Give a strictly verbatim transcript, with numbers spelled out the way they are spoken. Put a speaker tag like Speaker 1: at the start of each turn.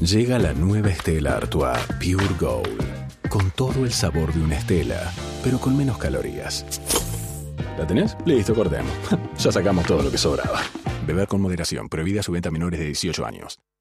Speaker 1: Llega la nueva Stella Artois Pure Gold, con todo el sabor de una Stella, pero con menos calorías. ¿La tenés? Listo, cortemos. Ya sacamos todo lo que sobraba. Beber con moderación, prohibida su venta a menores de dieciocho años.